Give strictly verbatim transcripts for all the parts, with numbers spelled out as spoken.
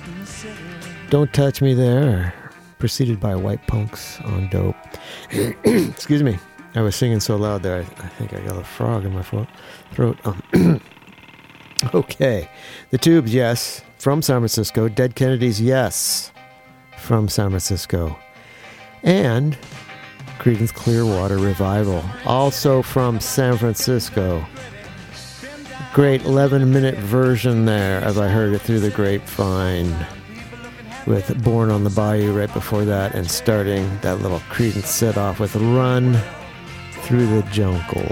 Don't Touch Me There, preceded by White Punks on Dope. Excuse me. I was singing so loud there, I, I think I got a frog in my throat. Um, okay. The Tubes, yes, from San Francisco. Dead Kennedys, yes, from San Francisco. And Creedence Clearwater Revival, also from San Francisco. Great eleven-minute version there, as I heard it through the grapevine, with Born on the Bayou right before that, and starting that little Creedence set off with Run Through the Jungle.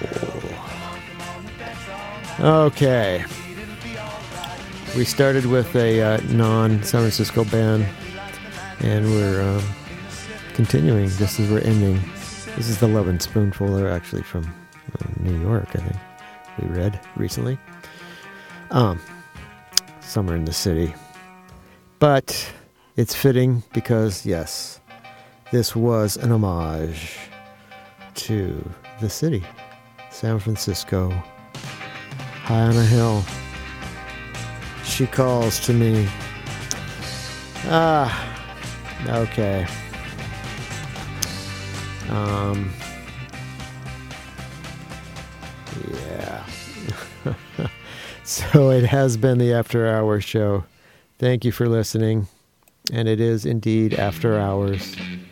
Okay. We started with a uh, non-San Francisco band, and we're um, continuing just as we're ending. This is the Lovin' Spoonful. They're actually from uh, New York, I think. We read recently. Um, somewhere in the city. But it's fitting because, yes, this was an homage to the city, San Francisco, high on a hill. She calls to me. Ah, okay. Um, yeah. So it has been the After Hours show. Thank you for listening. And it is indeed After Hours.